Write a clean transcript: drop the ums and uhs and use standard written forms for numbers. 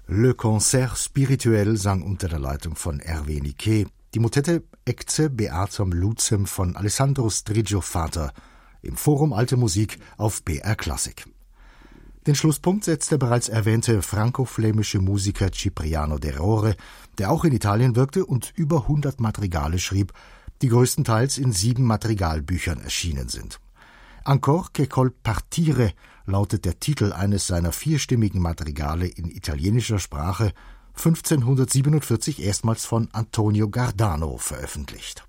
Le Concert Spirituel sang unter der Leitung von Hervé Niquet die Motette Ecce Beatam Lucem von Alessandro Striggio-Vater im Forum Alte Musik auf BR Klassik. Den Schlusspunkt setzt der bereits erwähnte franco-flämische Musiker Cipriano de Rore, der auch in Italien wirkte und über 100 Madrigale schrieb, die größtenteils in 7 Madrigalbüchern erschienen sind. Ancor che col partire lautet der Titel eines seiner 4-stimmigen Madrigale in italienischer Sprache, 1547 erstmals von Antonio Gardano veröffentlicht.